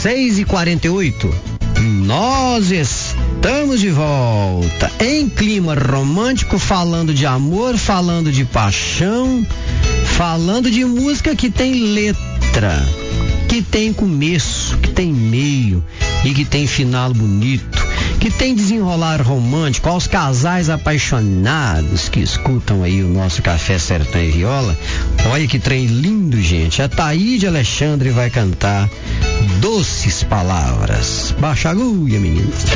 6h48. Nós estamos de volta em clima romântico, falando de amor, falando de paixão, falando de música que tem letra, que tem começo, que tem meio e que tem final bonito, que tem desenrolar romântico. Aos casais apaixonados que escutam aí o nosso Café Sertão e Viola, olha que trem lindo, gente. A Taíde Alexandre vai cantar Doces Palavras. Baixa a agulha, meninos.